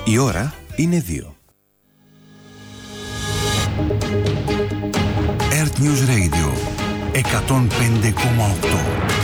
Η ώρα είναι 2. Earth News Radio 105,8.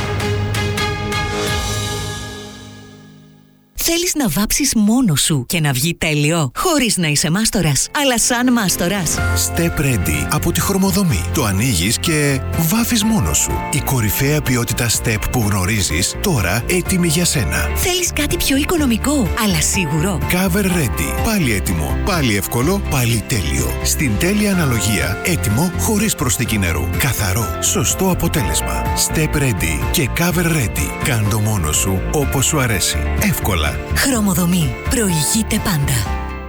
Θέλεις να βάψεις μόνος σου και να βγει τέλειο, χωρίς να είσαι μάστορας, αλλά σαν μάστορας? Step Ready από τη Χρωμοδομή. Το ανοίγεις και βάφεις μόνος σου. Η κορυφαία ποιότητα Step που γνωρίζεις, τώρα έτοιμη για σένα. Θέλεις κάτι πιο οικονομικό, αλλά σίγουρο? Cover Ready. Πάλι έτοιμο, πάλι εύκολο, πάλι τέλειο. Στην τέλεια αναλογία, έτοιμο χωρίς προσθήκη νερού. Καθαρό, σωστό αποτέλεσμα. Step Ready και Cover Ready. Κάν' το μόνος σου όπως σου αρέσει. Εύκολα. Χρωμοδομή. Προηγείται πάντα.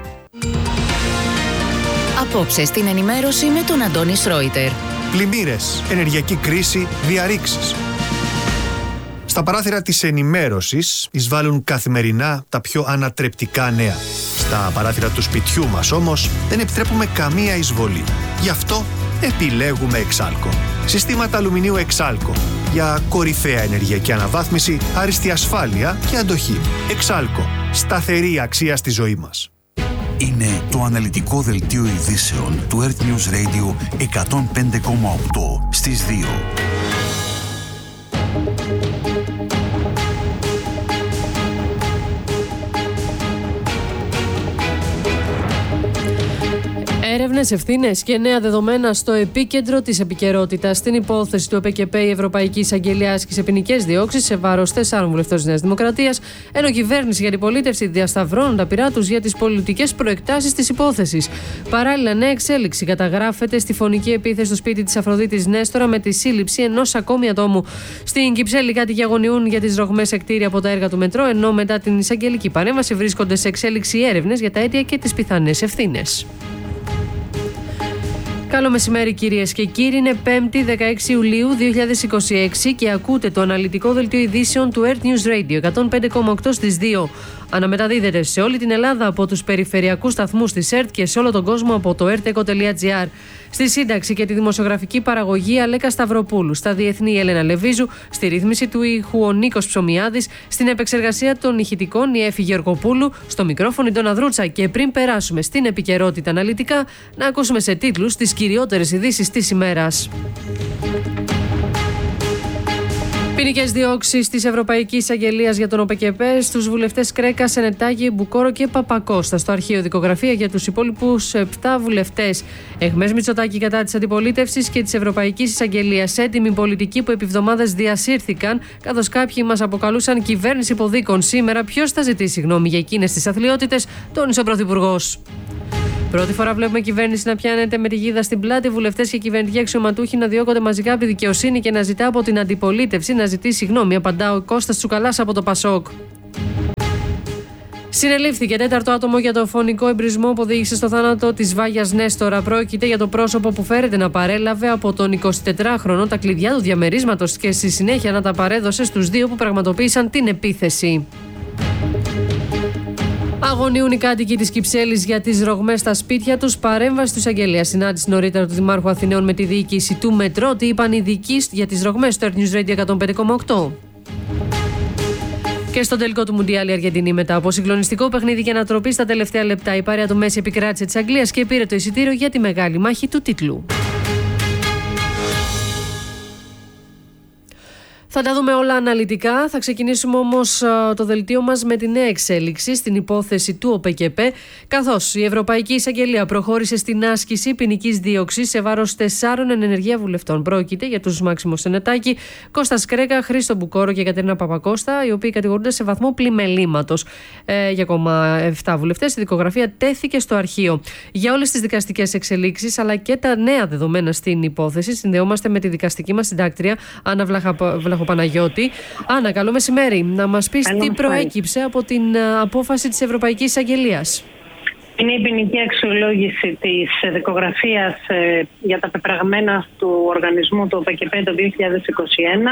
Απόψε στην ενημέρωση με τον Αντώνη Σρόιτερ. Πλημμύρες, ενεργειακή κρίση, διαρρήξεις. Στα παράθυρα της ενημέρωσης εισβάλλουν καθημερινά τα πιο ανατρεπτικά νέα. Στα παράθυρα του σπιτιού μας όμως δεν επιτρέπουμε καμία εισβολή. Γι' αυτό επιλέγουμε Εξάλκο. Συστήματα αλουμινίου Εξάλκο. Για κορυφαία ενεργειακή αναβάθμιση, άριστη ασφάλεια και αντοχή. Εξάλκο. Σταθερή αξία στη ζωή μας. Είναι το αναλυτικό δελτίο ειδήσεων του Earth News Radio 105,8 στις 2. Έρευνες, ευθύνες και νέα δεδομένα στο επίκεντρο της επικαιρότητας. Στην υπόθεση του ΕΠΚΠ, η Ευρωπαϊκή Εισαγγελία άσκησε ποινικές διώξεις σε βάρος 4 βουλευτών της Νέας Δημοκρατίας, ενώ η κυβέρνηση για αντιπολίτευση διασταυρώνουν τα πειρά τους για τις πολιτικές προεκτάσεις της υπόθεσης. Παράλληλα, νέα εξέλιξη καταγράφεται στη φωνική επίθεση στο σπίτι της Αφροδίτης Νέστορα με τη σύλληψη ενός ακόμη ατόμου. Στην Κυψέλη, κάτοικοι αγωνιούν για τις ρογμές σε κτίρια από τα έργα του μετρό, ενώ μετά την εισαγγελική παρέμβαση βρίσκονται σε εξέλιξη έρευνες για τα αίτια και τις πιθανές ευθύνες. Καλό μεσημέρι κυρίες και κύριοι, είναι 5η 16 Ιουλίου 2026 και ακούτε το αναλυτικό δελτίο ειδήσεων του Earth News Radio 105,8 στις 2. Αναμεταδίδεται σε όλη την Ελλάδα από τους περιφερειακούς σταθμούς της ΕΡΤ και σε όλο τον κόσμο από το erteco.gr. Στη σύνταξη και τη δημοσιογραφική παραγωγή Αλέκα Σταυροπούλου, στα διεθνή η Έλενα Λεβίζου, στη ρύθμιση του ήχου ο Νίκος Ψωμιάδης, στην επεξεργασία των ηχητικών η Έφη Γεωργοπούλου, στο μικρόφωνο η Ντόνα Δρούτσα. Και πριν περάσουμε στην επικαιρότητα αναλυτικά, να ακούσουμε σε τίτλους τις κυριότερες ειδήσεις της ημέρας. Ποινικές διώξεις της Ευρωπαϊκής Αγγελίας για τον ΟΠΚΠ στους βουλευτές Κρέκα, Σενετάκη, Μπουκόρο και Παπακώστα. Στο αρχείο δικογραφία για τους υπόλοιπους 7 βουλευτές. Εχμές Μητσοτάκη κατά της αντιπολίτευσης και της Ευρωπαϊκής Εισαγγελίας. Έτοιμοι πολιτικοί που επί εβδομάδες διασύρθηκαν, καθώς κάποιοι μας αποκαλούσαν κυβέρνηση υποδίκων. Σήμερα ποιος θα ζητήσει γνώμη για εκείνες τις αθλιότητες, τόνισε ο Πρωθυπουργός. Πρώτη φορά βλέπουμε κυβέρνηση να πιάνεται με τη γίδα στην πλάτη, βουλευτές και κυβερνητικοί αξιωματούχοι να διώκονται μαζικά από τη δικαιοσύνη και να ζητά από την αντιπολίτευση να ζητήσει συγγνώμη, απαντά ο Κώστας Τσουκαλάς από το Πασόκ. Συνελήφθηκε 4ο άτομο για το φωνικό εμπρισμό που οδήγησε στο θάνατο της Βάγιας Νέστορα. Πρόκειται για το πρόσωπο που φέρεται να παρέλαβε από τον 24χρονο τα κλειδιά του διαμερίσματος και στη συνέχεια να τα παρέδωσε στους 2 που πραγματοποίησαν την επίθεση. Αγωνιούν οι κάτοικοι της Κυψέλης για τις ρογμές στα σπίτια τους. Παρέμβαση του εισαγγελέα. Συνάντηση νωρίτερα του Δημάρχου Αθηναίων με τη διοίκηση του Μετρό. Τι είπαν οι ειδικοί για τις ρογμές στο Earth News Radio 105,8. Και στο τελικό του Μουντιάλ η Αργεντινή, μετά από συγκλονιστικό παιχνίδι και ανατροπή στα τελευταία λεπτά, η παρέα του Μέση επικράτησε της Αγγλίας και πήρε το εισιτήριο για τη μεγάλη μάχη του τίτλου. Θα τα δούμε όλα αναλυτικά. Θα ξεκινήσουμε όμως το δελτίο μας με τη νέα εξέλιξη στην υπόθεση του ΟΠΚΠ, καθώς η Ευρωπαϊκή Εισαγγελία προχώρησε στην άσκηση ποινικής δίωξης σε βάρος 4 ενεργεία βουλευτών. Πρόκειται για τους Μάξιμο Σενετάκη, Κώστα Κρέκα, Χρήστο Μπουκόρο και Κατερίνα Παπακώστα, οι οποίοι κατηγορούνται σε βαθμό πλημελήματος. Για ακόμα 7 βουλευτές η δικογραφία τέθηκε στο αρχείο. Για όλες τις δικαστικές εξελίξεις αλλά και τα νέα δεδομένα στην υπόθεση, συνδεόμαστε με τη δικαστική μας συντάκτρια Άννα Βλαχοπαναγιώτη. Άννα, καλό μεσημέρι. Να μας πεις τι προέκυψε από την απόφαση της Ευρωπαϊκής Εισαγγελίας. Είναι η ποινική αξιολόγηση της δικογραφίας για τα πεπραγμένα του οργανισμού του ΟΠΚΠ το 2021,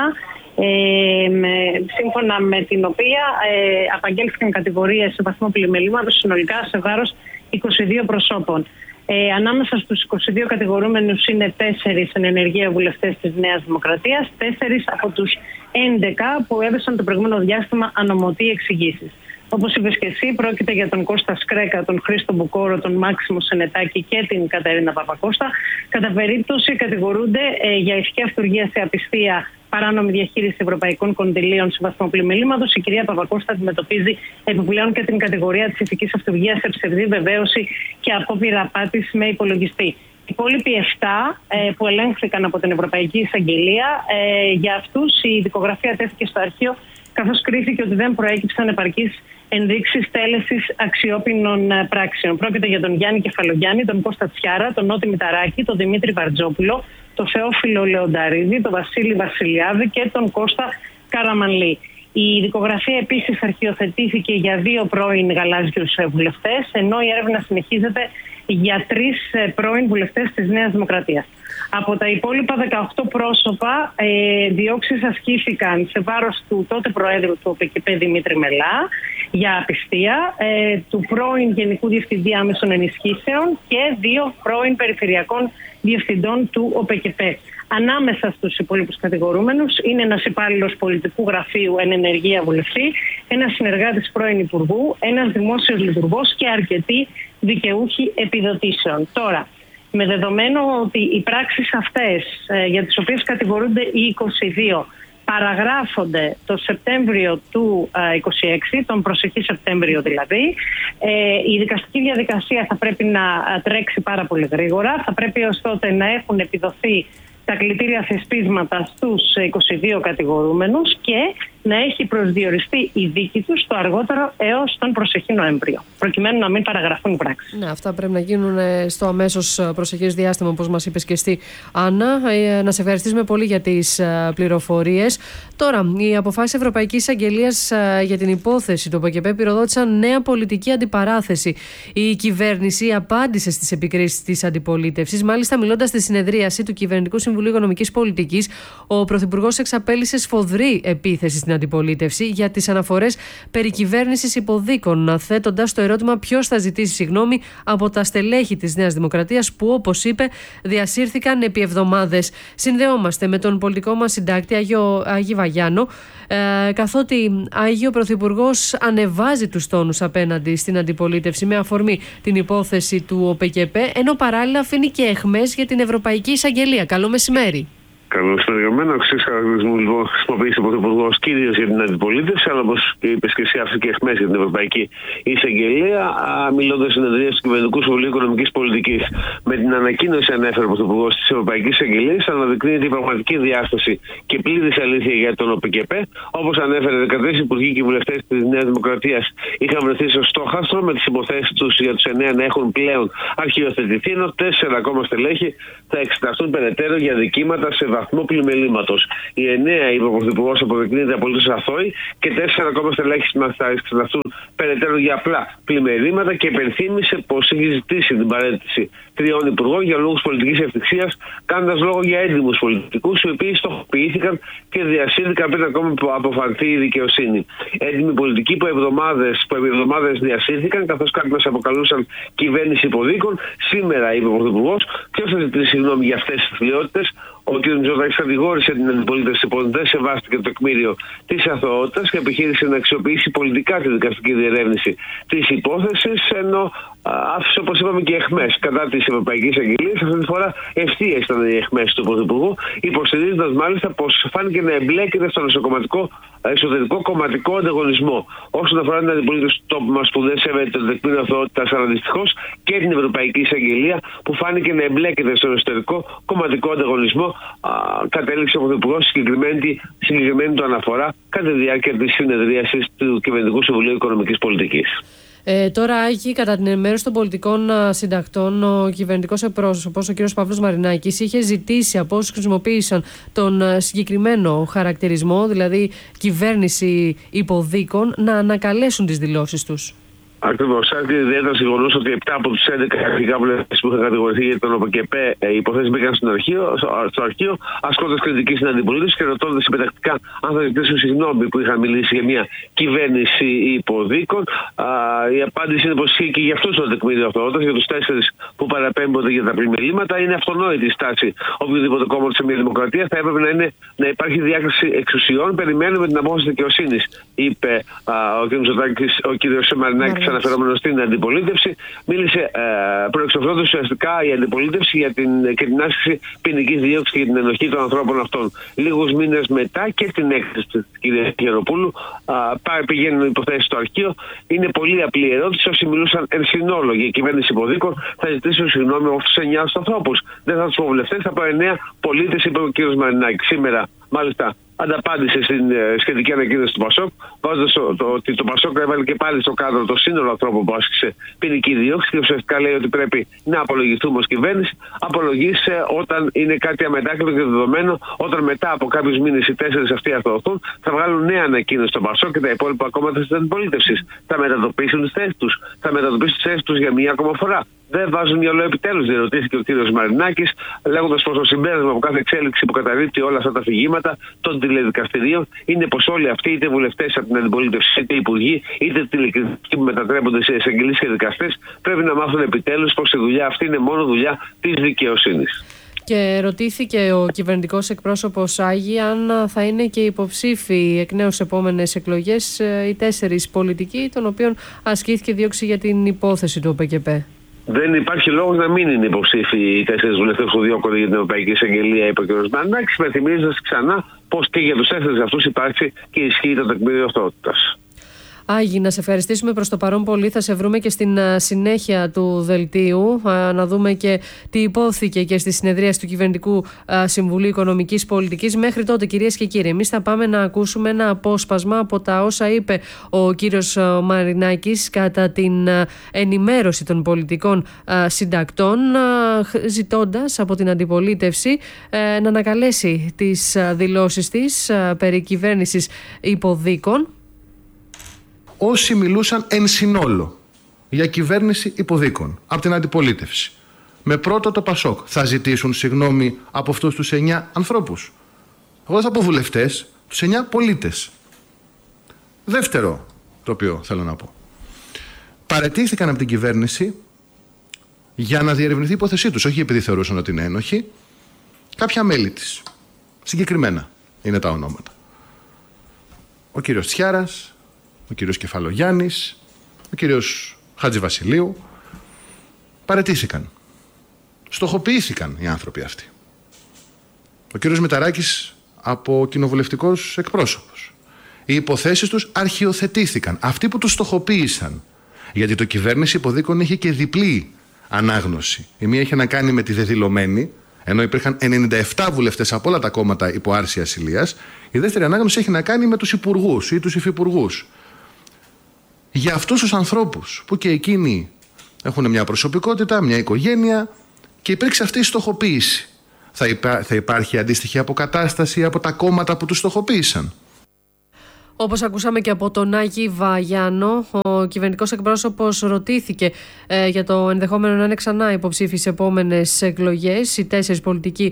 σύμφωνα με την οποία απαγγέλθηκαν κατηγορίες σε βαθμό πλημελήματος συνολικά σε βάρος 22 προσώπων. Ανάμεσα στους 22 κατηγορούμενους είναι 4 εν ενεργεία βουλευτές της Νέας Δημοκρατίας, 4 από τους 11 που έδωσαν το προηγούμενο διάστημα ανωμοτή εξηγήσεις. Όπως είπες και εσύ, πρόκειται για τον Κώστα Σκρέκα, τον Χρήστο Μπουκόρο, τον Μάξιμο Σενετάκη και την Κατερίνα Παπακώστα. Κατά περίπτωση κατηγορούνται για ηθική αυτουργία σε απιστία, παράνομη διαχείριση ευρωπαϊκών κονδυλίων σε βαθμό πλημελήματος. Η κυρία Παπακώστα αντιμετωπίζει επιπλέον και την κατηγορία της ηθικής αυτουργίας σε ψευδή βεβαίωση και απόπειρα απάτης με υπολογιστή. Οι υπόλοιποι 7 που ελέγχθηκαν από την Ευρωπαϊκή Εισαγγελία, για αυτούς η δικογραφία τέθηκε στο αρχείο, καθώς κρίθηκε ότι δεν προέκυψαν επαρκείς ενδείξεις τέλεσης αξιόπινων πράξεων. Πρόκειται για τον Γιάννη Κεφαλογιάννη, τον Κώστα Τσιάρα, τον Νότι Μηταράκη, τον Δημήτρη Βαρτζόπουλο, τον Θεόφιλο Λεονταρίδη, τον Βασίλη Βασιλιάδη και τον Κώστα Καραμανλή. Η δικογραφία επίσης αρχιοθετήθηκε για 2 πρώην γαλάζιους βουλευτές, ενώ η έρευνα συνεχίζεται για 3 πρώην βουλευτές της Νέας Δημοκρατίας. Από τα υπόλοιπα 18 πρόσωπα, διώξεις ασκήθηκαν σε βάρος του τότε Προέδρου του ΟΠΕΚΕΠΕ Δημήτρη Μελά για απιστία, του πρώην Γενικού Διευθυντή Άμεσων Ενισχύσεων και 2 πρώην Περιφερειακών Διευθυντών του ΟΠΕΚΕΠΕ. Ανάμεσα στους υπόλοιπους κατηγορούμενους είναι ένας υπάλληλος πολιτικού γραφείου εν ενεργεία βουλευτή, ένας συνεργάτης πρώην Υπουργού, ένας δημόσιος λειτουργός και αρκετοί δικαιούχοι επιδοτήσεων. Τώρα, με δεδομένο ότι οι πράξεις αυτές για τις οποίες κατηγορούνται οι 22 παραγράφονται το Σεπτέμβριο του 26, τον προσεχή Σεπτέμβριο δηλαδή, η δικαστική διαδικασία θα πρέπει να τρέξει πάρα πολύ γρήγορα. Θα πρέπει ως τότε να έχουν επιδοθεί τα κλητήρια θεσπίσματα στους 22 κατηγορούμενους και να έχει προσδιοριστεί η δίκη τους το αργότερο έως τον προσεχή Νοέμβριο, προκειμένου να μην παραγραφούν πράξεις. Ναι, αυτά πρέπει να γίνουν στο αμέσως προσεχές διάστημα, όπως μας είπες και εσύ, Άννα. Να σε ευχαριστήσουμε πολύ για τις πληροφορίες. Τώρα, οι αποφάσεις Ευρωπαϊκής Αγγελίας για την υπόθεση του ΟΠΕΚΕΠΕ πυροδότησαν νέα πολιτική αντιπαράθεση. Η κυβέρνηση απάντησε στις επικρίσεις της αντιπολίτευσης. Μάλιστα, μιλώντας στη συνεδρίαση του Κυβερνητικού Συμβουλίου Οικονομικής Πολιτικής, ο Πρωθυπουργός εξαπέλυσε σφοδρή επίθεση στην αντιπολίτευση για τις αναφορές περί κυβέρνησης υποδίκων, θέτοντας το ερώτημα ποιος θα ζητήσει συγγνώμη από τα στελέχη της Νέας Δημοκρατίας που, όπως είπε, διασύρθηκαν επί εβδομάδες. Συνδεόμαστε με τον πολιτικό μας συντάκτη Άγη Βαγιάνο, καθότι Άγιο Πρωθυπουργός ανεβάζει τους τόνους απέναντι στην αντιπολίτευση με αφορμή την υπόθεση του ΟΠΕΚΕΠΕ, ενώ παράλληλα αφήνει και αιχμές για την Ευρωπαϊκή Εισαγγελία. Καλό μεσημέρι. Καλωστεριωμένο, αξίς χαρακτηρισμού λοιπόν χρησιμοποιήσει ο Πρωθυπουργός κυρίως για την αντιπολίτευση, αλλά όπως είπες και εσύ, αφού και εχμές για την Ευρωπαϊκή Εισαγγελία, μιλώντας στην συνεδρίαση του Κυβερνητικού Συμβουλίου Οικονομικής Πολιτικής. Με την ανακοίνωση, ανέφερε ο Πρωθυπουργός της Ευρωπαϊκής Εισαγγελίας, αναδεικνύεται η πραγματική διάσταση και πλήρης αλήθεια για τον ΟΠΕΚΕΠΕ. Όπως ανέφερε, 13 υπουργοί και βουλευτές της Νέας Δημοκρατίας είχαν βρεθεί στο στόχαστρο, με τις υποθέσεις τους για τους 9 να έχουν πλέον αρχιοθετηθεί, ενώ 4 ακόμα στελέχη θα εξεταστούν περαιτέρω για δικήματα σε βαθμό πλημελήματος. Οι 9, είπε ο Πρωθυπουργός, αποδεικνύεται απολύτως αθώοι και 4 ακόμα στελέχη θα εξεταστούν περαιτέρω για απλά πλημελήματα και υπενθύμησε πως έχει ζητήσει την παρέτηση 3 υπουργών για λόγους πολιτικής ευτυχίας, κάνοντας λόγο για έντιμους πολιτικούς, οι οποίοι στοχοποιήθηκαν και διασύρθηκαν πριν ακόμα αποφανθεί η δικαιοσύνη. Έντιμοι πολιτικοί που επί εβδομάδες διασύρθηκαν, καθώς κάποιοι μας αποκαλούσαν κυβέρνηση υποδίκων. Σήμερα, είπε ο Πρωθυπουργός, ποιος θα ζητήσει συγγνώμη για αυτές τις θηλιότητες. Ο κ. Μητσοτάκης κατηγόρησε την αντιπολίτευση πως δεν σεβάστηκε το τεκμήριο της αθωότητας και επιχείρησε να αξιοποιήσει πολιτικά τη δικαστική διερεύνηση της υπόθεσης, ενώ άφησε, όπως είπαμε, και αιχμές κατά της Ευρωπαϊκής Αγγελίας. Αυτή τη φορά ευθείες ήταν οι αιχμές του Πρωθυπουργού, υποστηρίζοντας μάλιστα πως φάνηκε να εμπλέκεται στον εσωτερικό κομματικό ανταγωνισμό. Όσον αφορά την αντιπολίτευση του τόπου μας που δεν σέβεται το τεκμήριο αθωότητας, αλλά δυστυχώς και την Ευρωπαϊκή Εισαγγελία που φάνηκε να εμπλέκεται στον εσωτερικό κομματικό ανταγωνισμό, κατέληξε ο Πρωθυπουργός συγκεκριμένη του αναφορά κατά τη διάρκεια της συνεδρίασης του Κυβερνητικού Συμβουλίου Οικονομικής Πολιτικής. Τώρα, Άκη, κατά την ενημέρωση των πολιτικών συντακτών, ο κυβερνητικός εκπρόσωπος, ο κ. Παύλος Μαρινάκης, είχε ζητήσει από όσους χρησιμοποίησαν τον συγκεκριμένο χαρακτηρισμό, δηλαδή κυβέρνηση υποδίκων, να ανακαλέσουν τις δηλώσεις τους. Ακριβώς. Άρχισε ιδιαίτερα στο γεγονός ότι 7 από τους 11 αρχικά βουλευτές που είχαν κατηγορηθεί για τον ΟΠΚΕΠΕ οι υποθέσεις μπήκαν στο αρχείο, ασκώντας κριτική στην αντιπολίτευση και ρωτώντας επιτακτικά αν θα ζητήσουν συγγνώμη που είχαν μιλήσει για μια κυβέρνηση υποδίκων. Η απάντηση είναι πως ισχύει και για αυτούς το τεκμήριο αυτό. Όταν για τους 4 που παραπέμπονται για τα πλημελήματα, είναι αυτονόητη η στάση οποιοδήποτε κόμματο σε μια δημοκρατία. Θα έπρεπε να υπάρχει διάκριση εξουσιών. Περιμένουμε την απόφαση δικαιοσύνης, είπε ο κ. Μητσοτάκης, ο κ. Μαρινάκης, αναφερόμενος στην αντιπολίτευση. Μίλησε προεξοφλώντας ουσιαστικά η αντιπολίτευση για την άσκηση ποινικής δίωξης για την ενοχή των ανθρώπων αυτών. Λίγους μήνες μετά και στην έκθεση της κ. Γεροπούλου πηγαίνουν υποθέσεις στο αρχείο. Είναι πολύ απλή ερώτηση. Όσοι μιλούσαν εν συνόλο για κυβέρνηση υποδίκων θα ζητήσουν συγγνώμη από αυτούς τους 9 ανθρώπους. Δεν θα τους πω βουλευτές, θα πω 9 πολίτες, είπε ο κ. Μαρινάκης. Σήμερα, μάλιστα, ανταπάντησε στην σχετική ανακοίνωση του Πασόκ, βάζοντας ότι το Πασόκ έβαλε και πάλι στο κάδρο το σύνολο ανθρώπων που άσκησε ποινική δίωξη και ουσιαστικά λέει ότι πρέπει να απολογηθούμε ως κυβέρνηση. Απολογήσε όταν είναι κάτι αμετάκλητο και δεδομένο, όταν μετά από κάποιους μήνες οι 4 αυτοί αθωωωθούν, θα βγάλουν νέα ανακοίνωση στο Πασόκ και τα υπόλοιπα κόμματα της αντιπολίτευσης. Θα μετατοπίσουν τις θέσεις τους. Θα μετατοπίσουν τις θέσεις τους για μία ακόμα φορά. Δεν βάζουν μυαλό επιτέλους, διερωτήθηκε ο κ. Μαρινάκης, λέγοντας πως το συμπέρασμα από κάθε εξέλιξη που καταρρίπτει όλα αυτά τα αφηγήματα των τηλεδικαστηρίων είναι πως όλοι αυτοί, είτε βουλευτές από την αντιπολίτευση, είτε υπουργοί, είτε τηλεκριτικοί που μετατρέπονται σε εισαγγελείς και δικαστές, πρέπει να μάθουν επιτέλους πως η δουλειά αυτή είναι μόνο δουλειά της δικαιοσύνης. Και ρωτήθηκε ο κυβερνητικός εκπρόσωπος Άγη αν θα είναι και υποψήφοι εκ νέου σε επόμενες εκλογές οι 4 πολιτικοί, των οποίων ασκήθηκε δίωξη για την υπόθεση του ΟΠΚΕΠΕ. Δεν υπάρχει λόγος να μην είναι υποψήφοι οι 4 βουλευτές που διώκονται για την Ευρωπαϊκή Εισαγγελία, είπε ο κ. Μαρινάκης, υπενθυμίζοντας ξανά πως και για τους 4 αυτούς υπάρχει και ισχύει το τεκμήριο αυτότητας. Άγη, να σε ευχαριστήσουμε προς το παρόν πολύ. Θα σε βρούμε και στην συνέχεια του δελτίου, να δούμε και τι υπόθηκε και στη συνεδρία του Κυβερνητικού Συμβουλίου Οικονομικής Πολιτικής. Μέχρι τότε, κυρίες και κύριοι, εμείς θα πάμε να ακούσουμε ένα απόσπασμα από τα όσα είπε ο κύριος Μαρινάκης κατά την ενημέρωση των πολιτικών συντακτών, ζητώντας από την αντιπολίτευση να ανακαλέσει τις δηλώσεις της περί κυβέρνησης υποδίκων. Όσοι μιλούσαν εν συνόλο για κυβέρνηση υποδίκων από την αντιπολίτευση, με πρώτο το Πασόκ, θα ζητήσουν συγγνώμη από αυτούς τους 9 ανθρώπους. Εγώ θα πω βουλευτές, τους 9 πολίτες. Δεύτερο, το οποίο θέλω να πω. Παραιτήθηκαν από την κυβέρνηση για να διερευνηθεί η υπόθεσή τους, όχι επειδή θεωρούσαν ότι είναι ένοχοι, κάποια μέλη της. Συγκεκριμένα είναι τα ονόματα. Ο κύριος Τσιάρας, ο κύριος Κεφαλογιάννης, ο κύριος Χατζηβασιλείου. Παραιτήθηκαν. Στοχοποιήθηκαν οι άνθρωποι αυτοί. Ο κύριος Μηταράκης από κοινοβουλευτικός εκπρόσωπος. Οι υποθέσεις τους αρχιοθετήθηκαν. Αυτοί που τους στοχοποίησαν. Γιατί το κυβέρνηση υποδίκων είχε και διπλή ανάγνωση. Η μία είχε να κάνει με τη δεδηλωμένη, ενώ υπήρχαν 97 βουλευτές από όλα τα κόμματα υπό άρση ασυλίας. Η δεύτερη ανάγνωση έχει να κάνει με τους υπουργούς ή τους υφυπουργούς. Για αυτούς τους ανθρώπους που και εκείνοι έχουν μια προσωπικότητα, μια οικογένεια και υπήρξε αυτή η στοχοποίηση, θα υπάρχει αντίστοιχη αποκατάσταση από τα κόμματα που τους στοχοποίησαν? Όπως ακούσαμε και από τον Άκη Βαγιάνο, ο κυβερνητικός εκπρόσωπος ρωτήθηκε για το ενδεχόμενο να είναι ξανά υποψήφοι σε επόμενες εκλογές οι 4 πολιτικοί